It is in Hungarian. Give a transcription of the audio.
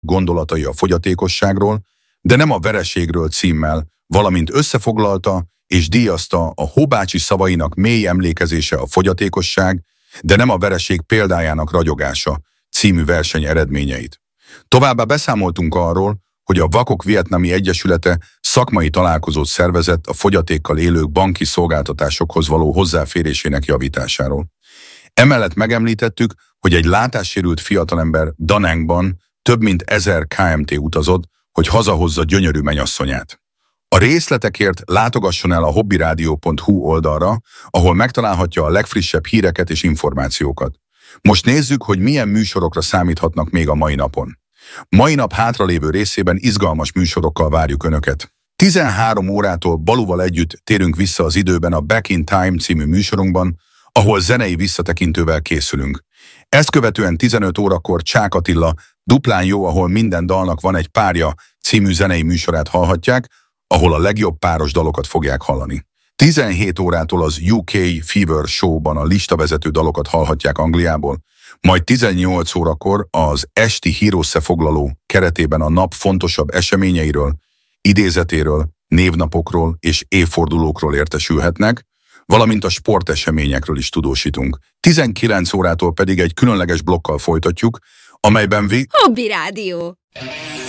gondolatai a fogyatékosságról, de nem a vereségről címmel, valamint összefoglalta és díjazta a Hóbácsi szavainak mély emlékezése a fogyatékosság, de nem a vereség példájának ragyogása című verseny eredményeit. Továbbá beszámoltunk arról, hogy a Vakok Vietnami Egyesülete szakmai találkozót szervezett a fogyatékkal élők banki szolgáltatásokhoz való hozzáférésének javításáról. Emellett megemlítettük, hogy egy látássérült fiatalember Da Nangban több mint 1000 km utazott, hogy hazahozza gyönyörű menyasszonyát. A részletekért látogasson el a hobbiradio.hu oldalra, ahol megtalálhatja a legfrissebb híreket és információkat. Most nézzük, hogy milyen műsorokra számíthatnak még a mai napon. Mai nap hátralévő részében izgalmas műsorokkal várjuk Önöket. 13 órától Baluval együtt térünk vissza az időben a Back in Time című műsorunkban, ahol zenei visszatekintővel készülünk. Ezt követően 15 órakor Csák Attila Duplán jó, ahol minden dalnak van egy párja című zenei műsorát hallhatják, ahol a legjobb páros dalokat fogják hallani. 17 órától az UK Fever Show-ban a listavezető dalokat hallhatják Angliából, majd 18 órakor az esti hírösszefoglaló keretében a nap fontosabb eseményeiről, idézetéről, névnapokról és évfordulókról értesülhetnek, valamint a sporteseményekről is tudósítunk. 19 órától pedig egy különleges blokkal folytatjuk, amelyben Hobby Rádió.